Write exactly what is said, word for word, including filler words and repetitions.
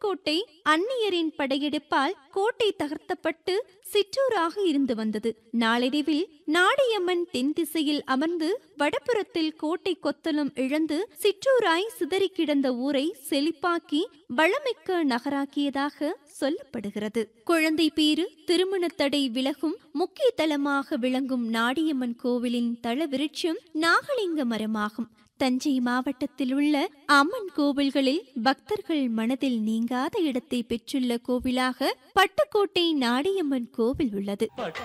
பட்டுக்கோட்டை அந்நியரின் படையெடுப்பால் கோட்டை தகர்த்தப்பட்டு சிற்றூராக இருந்து வந்தது. நாளடைவில் நாடியம்மன் தென் திசையில் அமர்ந்து வடபுறத்தில் கோட்டை கொத்தளம் இழந்து சிற்றூராய் சிதறி கிடந்த ஊரை செழிப்பாக்கி வளமிக்க நகராக்கியதாக சொல்லப்படுகிறது. குழந்தை பேறு, திருமண தடை விலகும் முக்கிய தலமாக விளங்கும் நாடியம்மன் கோவிலின் தல விருட்சம் நாகலிங்க மரமாகும். தஞ்சை மாவட்டத்தில் உள்ள அம்மன் கோவில்களில் பக்தர்கள் மனதில் நீங்காத இடத்தை பெற்றுள்ள கோவிலாக பட்டுக்கோட்டை நாடியம்மன் கோவில் உள்ளது.